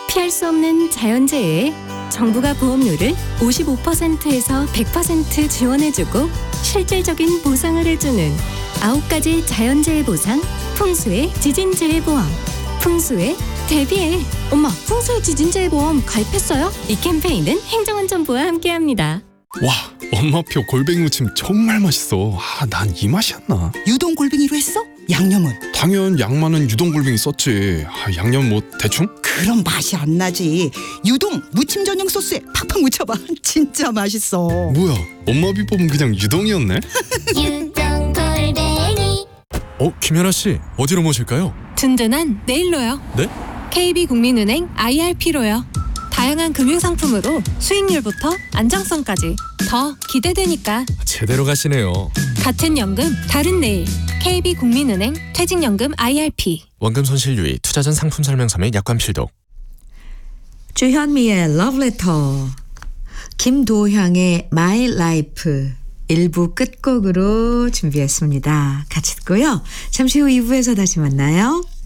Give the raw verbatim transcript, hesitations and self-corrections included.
피할 수 없는 자연재해에 정부가 보험료를 오십오 퍼센트에서 백 퍼센트 지원해주고 실질적인 보상을 해주는 아홉 가지 자연재해 보상, 풍수의 지진재해 보험. 풍수에 대비해. 엄마, 풍수의 지진재해 보험 가입했어요? 이 캠페인은 행정안전부와 함께합니다. 와, 엄마표 골뱅이 무침 정말 맛있어. 아, 난 이 맛이었나? 유동 골뱅이로 했어? 양념은? 당연 양 많은 유동 골뱅이 썼지. 아, 양념 뭐 대충? 그럼 맛이 안 나지. 유동 무침 전용 소스에 팍팍 묻혀봐. 진짜 맛있어. 뭐야, 엄마 비법은 그냥 유동이었네? 유동 골뱅이. 어, 김연아 씨, 어디로 모실까요? 든든한 내일로요. 네? 케이비국민은행 아이알피로요. 다양한 금융상품으로 수익률부터 안정성까지 더 기대되니까. 제대로 가시네요. 같은 연금 다른 내일. 케이비국민은행 퇴직연금 아이알피. 원금 손실 유의, 투자 전 상품 설명서 및 약관 필독. 주현미의 러브레터, 김도향의 My Life 일 부 끝곡으로 준비했습니다. 같이 듣고요. 잠시 후 이 부에서 다시 만나요.